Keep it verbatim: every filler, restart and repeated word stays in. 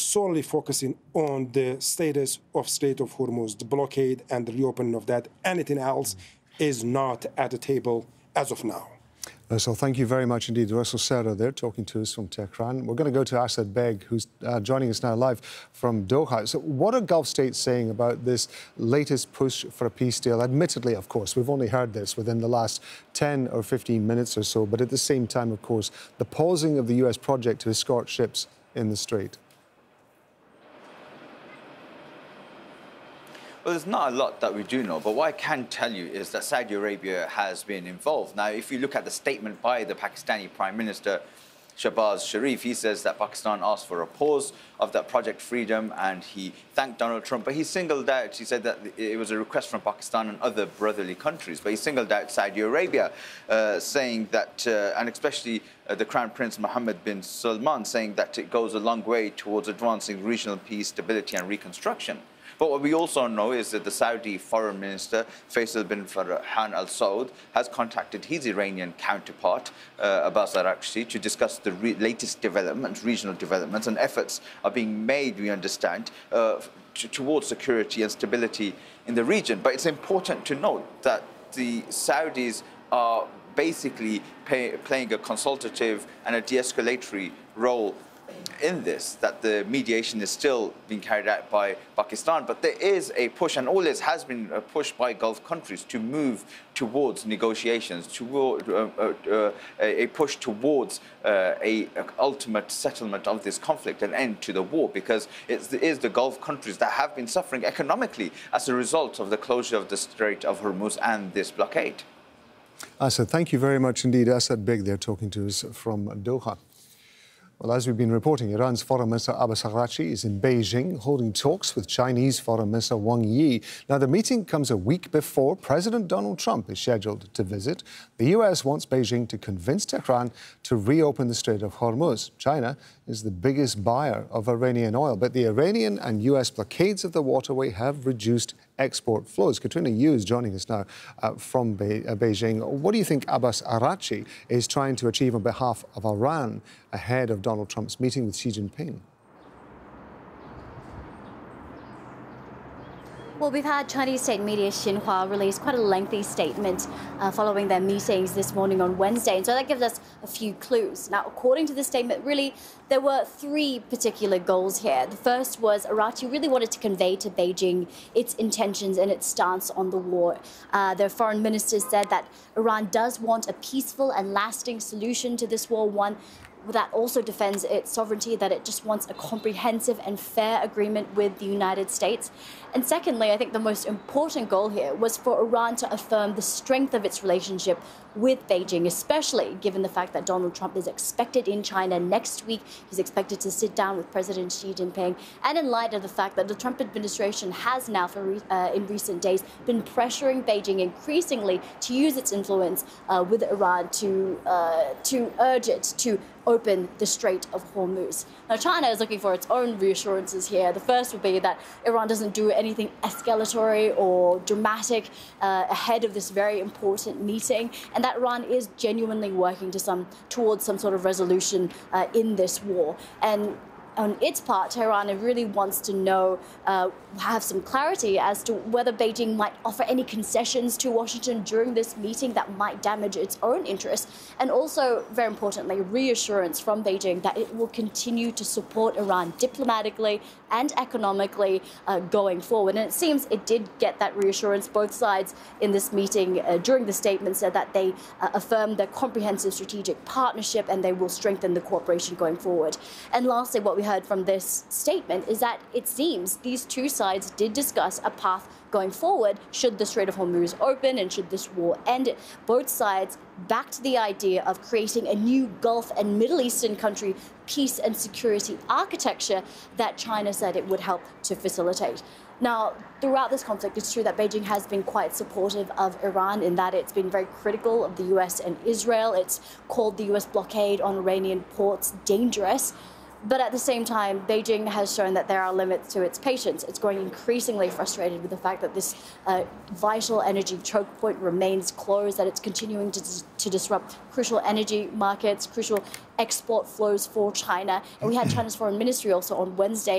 solely focusing on the status of Strait of Hormuz, the blockade and the reopening of that. Anything else is not at the table as of now. So thank you very much indeed. Russell Serra there talking to us from Tehran. We're going to go to Asad Beg, who's uh, joining us now live from Doha. So what are Gulf states saying about this latest push for a peace deal? Admittedly, of course, we've only heard this within the last ten or fifteen minutes or so, but at the same time, of course, the pausing of the U S project to escort ships in the Strait. Well, there's not a lot that we do know, but what I can tell you is that Saudi Arabia has been involved. Now, if you look at the statement by the Pakistani Prime Minister, Shahbaz Sharif, he says that Pakistan asked for a pause of that Project Freedom, and he thanked Donald Trump. But he singled out, he said that it was a request from Pakistan and other brotherly countries. But he singled out Saudi Arabia, uh, saying that, uh, and especially uh, the Crown Prince Mohammed bin Salman, saying that it goes a long way towards advancing regional peace, stability and reconstruction. But what we also know is that the Saudi Foreign Minister, Faisal bin Farhan Al Saud, has contacted his Iranian counterpart, uh, Abbas Araghchi, to discuss the re latest developments, regional developments, and efforts are being made, we understand, uh, towards security and stability in the region. But it's important to note that the Saudis are basically pay, playing a consultative and a de-escalatory role in this, that the mediation is still being carried out by Pakistan, but there is a push, and all this has been a push by Gulf countries to move towards negotiations, toward uh, uh, a push towards uh, a, a ultimate settlement of this conflict, an end to the war, because it is the Gulf countries that have been suffering economically as a result of the closure of the Strait of Hormuz and this blockade. Asad, thank you very much indeed. Asad Beg there talking to us from Doha. Well, as we've been reporting, Iran's Foreign Minister Abbas Araghchi is in Beijing holding talks with Chinese Foreign Minister Wang Yi. Now, the meeting comes a week before President Donald Trump is scheduled to visit. The U S wants Beijing to convince Tehran to reopen the Strait of Hormuz. China is the biggest buyer of Iranian oil, but the Iranian and U S blockades of the waterway have reduced export flows. Katrina Yu is joining us now uh, from Be uh, Beijing. What do you think Abbas Araghchi is trying to achieve on behalf of Iran ahead of Donald Trump's meeting with Xi Jinping? Well, we've had Chinese state media Xinhua release quite a lengthy statement uh, following their meetings this morning on Wednesday. And so that gives us a few clues. Now, according to the statement, really, there were three particular goals here. The first was Araghchi really wanted to convey to Beijing its intentions and its stance on the war. Uh, their foreign minister said that Iran does want a peaceful and lasting solution to this war, one that also defends its sovereignty, that it just wants a comprehensive and fair agreement with the United States. And secondly, I think the most important goal here was for Iran to affirm the strength of its relationship with Beijing, especially given the fact that Donald Trump is expected in China next week. He's expected to sit down with President Xi Jinping. And in light of the fact that the Trump administration has now, for re uh, in recent days, been pressuring Beijing increasingly to use its influence uh, with Iran to, uh, to urge it to open the Strait of Hormuz. Now, China is looking for its own reassurances here. The first would be that Iran doesn't do anything escalatory or dramatic uh, ahead of this very important meeting, and that Iran is genuinely working to some towards some sort of resolution uh, in this war. And on its part, Tehran really wants to know, uh, have some clarity as to whether Beijing might offer any concessions to Washington during this meeting that might damage its own interests. And also, very importantly, reassurance from Beijing that it will continue to support Iran diplomatically and economically uh, going forward. And it seems it did get that reassurance. Both sides in this meeting uh, during the statement said that they uh, affirmed their comprehensive strategic partnership and they will strengthen the cooperation going forward. And lastly, what we heard from this statement is that it seems these two sides did discuss a path going forward should the Strait of Hormuz open and should this war end. Both sides backed the idea of creating a new Gulf and Middle Eastern country peace and security architecture that China said it would help to facilitate. Now, throughout this conflict, it's true that Beijing has been quite supportive of Iran in that it's been very critical of the U S and Israel. It's called the U S blockade on Iranian ports dangerous. But at the same time, Beijing has shown that there are limits to its patience. It's growing increasingly frustrated with the fact that this uh, vital energy choke point remains closed, that it's continuing to, to disrupt crucial energy markets, crucial export flows for China. And we had China's foreign ministry also on Wednesday